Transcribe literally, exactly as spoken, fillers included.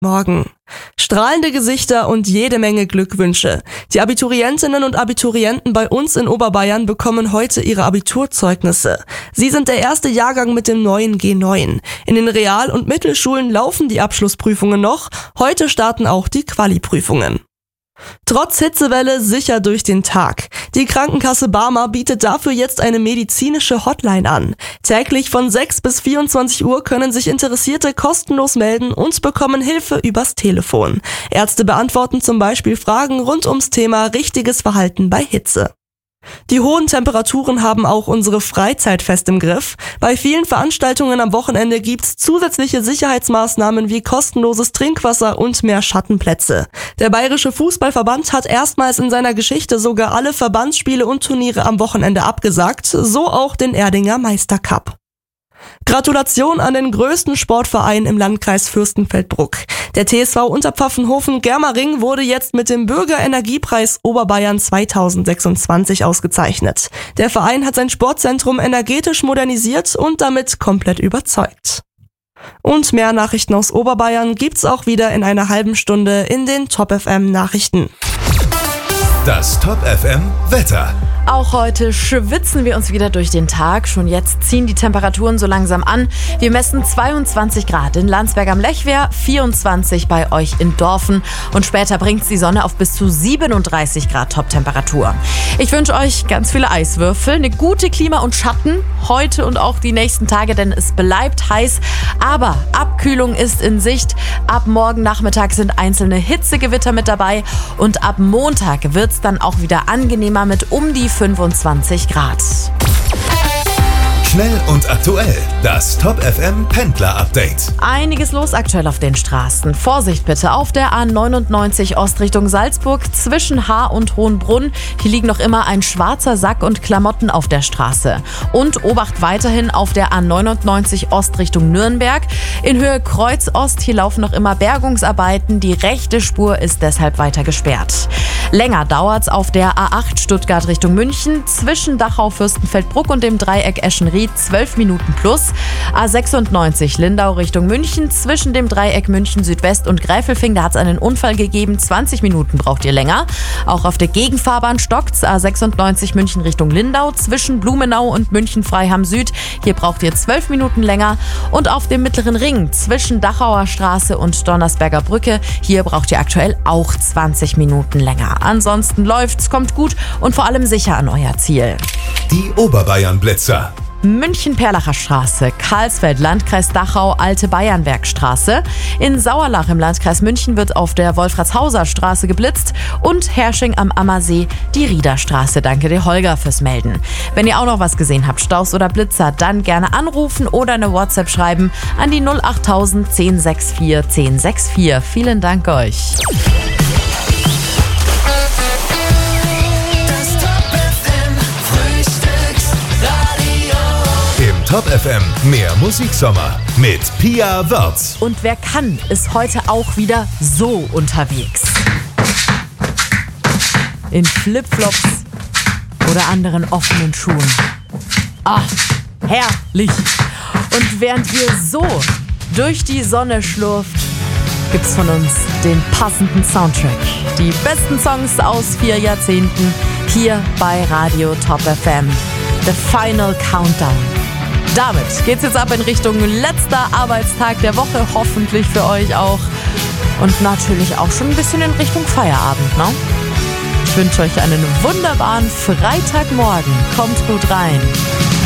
Morgen. Strahlende Gesichter und jede Menge Glückwünsche. Die Abiturientinnen und Abiturienten bei uns in Oberbayern bekommen heute ihre Abiturzeugnisse. Sie sind der erste Jahrgang mit dem neuen G neun. In den Real- und Mittelschulen laufen die Abschlussprüfungen noch. Heute starten auch die Quali-Prüfungen. Trotz Hitzewelle sicher durch den Tag. Die Krankenkasse Barmer bietet dafür jetzt eine medizinische Hotline an. Täglich von sechs bis vierundzwanzig Uhr können sich Interessierte kostenlos melden und bekommen Hilfe übers Telefon. Ärzte beantworten zum Beispiel Fragen rund ums Thema richtiges Verhalten bei Hitze. Die hohen Temperaturen haben auch unsere Freizeit fest im Griff. Bei vielen Veranstaltungen am Wochenende gibt's zusätzliche Sicherheitsmaßnahmen wie kostenloses Trinkwasser und mehr Schattenplätze. Der Bayerische Fußballverband hat erstmals in seiner Geschichte sogar alle Verbandsspiele und Turniere am Wochenende abgesagt, so auch den Erdinger Meistercup. Gratulation an den größten Sportverein im Landkreis Fürstenfeldbruck. Der T S V Unterpfaffenhofen-Germering wurde jetzt mit dem Bürgerenergiepreis Oberbayern zweitausendsechsundzwanzig ausgezeichnet. Der Verein hat sein Sportzentrum energetisch modernisiert und damit komplett überzeugt. Und mehr Nachrichten aus Oberbayern gibt's auch wieder in einer halben Stunde in den Top F M Nachrichten. Das Top F M Wetter. Auch heute schwitzen wir uns wieder durch den Tag. Schon jetzt ziehen die Temperaturen so langsam an. Wir messen zweiundzwanzig Grad in Landsberg am Lechwehr, vierundzwanzig bei euch in Dorfen. Und später bringt die Sonne auf bis zu siebenunddreißig Grad Top-Temperatur. Ich wünsche euch ganz viele Eiswürfel, eine gute Klima und Schatten heute und auch die nächsten Tage, denn es bleibt heiß. Aber Abkühlung ist in Sicht. Ab morgen Nachmittag sind einzelne Hitzegewitter mit dabei. Und ab Montag wird es dann auch wieder angenehmer mit um die fünfundzwanzig Grad. Schnell und aktuell, das Top F M Pendler Update. Einiges los aktuell auf den Straßen. Vorsicht bitte auf der A neunundneunzig Ost Richtung Salzburg zwischen Haar und Hohenbrunn. Hier liegen noch immer ein schwarzer Sack und Klamotten auf der Straße. Und Obacht weiterhin auf der A neunundneunzig Ost Richtung Nürnberg. In Höhe Kreuz Ost, hier laufen noch immer Bergungsarbeiten. Die rechte Spur ist deshalb weiter gesperrt. Länger dauert's auf der A acht Stuttgart Richtung München zwischen Dachau-Fürstenfeldbruck und dem Dreieck Eschenried zwölf Minuten plus. A sechsundneunzig Lindau Richtung München zwischen dem Dreieck München Südwest und Greifelfing, da hat es einen Unfall gegeben. zwanzig Minuten braucht ihr länger. Auch auf der Gegenfahrbahn stockt's. A sechsundneunzig München Richtung Lindau zwischen Blumenau und München Freiham Süd. Hier braucht ihr zwölf Minuten länger. Und auf dem Mittleren Ring zwischen Dachauer Straße und Donnersberger Brücke. Hier braucht ihr aktuell auch zwanzig Minuten länger. Ansonsten läuft's, kommt gut und vor allem sicher an euer Ziel. Die Oberbayern-Blitzer. München-Perlacher Straße, Karlsfeld, Landkreis Dachau, Alte Bayernwerkstraße. In Sauerlach im Landkreis München wird auf der Wolfratshauser Straße geblitzt und Hersching am Ammersee die Riederstraße. Danke dir, Holger, fürs Melden. Wenn ihr auch noch was gesehen habt, Staus oder Blitzer, dann gerne anrufen oder eine WhatsApp schreiben an die null achttausend zehn sechs vier zehn sechs vier. Vielen Dank euch. Top F M, mehr Musiksommer mit Pia Wörz. Und wer kann, ist heute auch wieder so unterwegs. In Flipflops oder anderen offenen Schuhen. Ah, herrlich. Und während ihr so durch die Sonne schlurft, gibt's von uns den passenden Soundtrack. Die besten Songs aus vier Jahrzehnten hier bei Radio Top F M. The Final Countdown. Damit geht's jetzt ab in Richtung letzter Arbeitstag der Woche, hoffentlich für euch auch. Und natürlich auch schon ein bisschen in Richtung Feierabend, ne? Ich wünsche euch einen wunderbaren Freitagmorgen. Kommt gut rein.